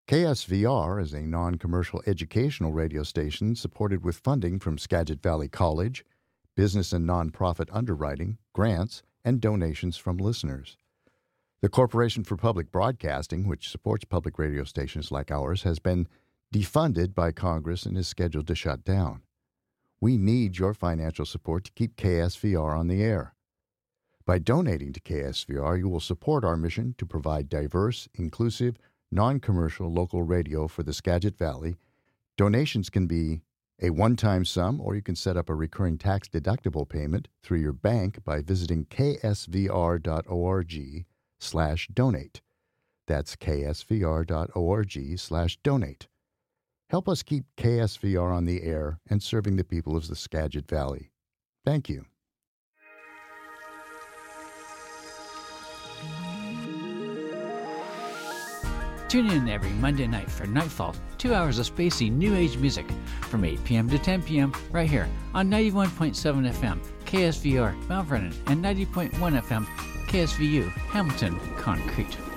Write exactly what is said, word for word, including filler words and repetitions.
K S V R is a non-commercial educational radio station supported with funding from Skagit Valley College, business and nonprofit underwriting, grants, and donations from listeners. The Corporation for Public Broadcasting, which supports public radio stations like ours, has been defunded by Congress and is scheduled to shut down. We need your financial support to keep K S V R on the air. By donating to K S V R, you will support our mission to provide diverse, inclusive, non-commercial local radio for the Skagit Valley. Donations can be a one-time sum, or you can set up a recurring tax-deductible payment through your bank by visiting ksvr.org slash donate. That's ksvr.org slash donate. Help us keep K S V R on the air and serving the people of the Skagit Valley. Thank you. Tune in every Monday night for Nightfall, two hours of spacey New Age music from eight p.m. to ten p.m. right here on ninety-one point seven F M, K S V R, Mount Vernon, and ninety point one F M, K S V U, Hamilton, Concrete.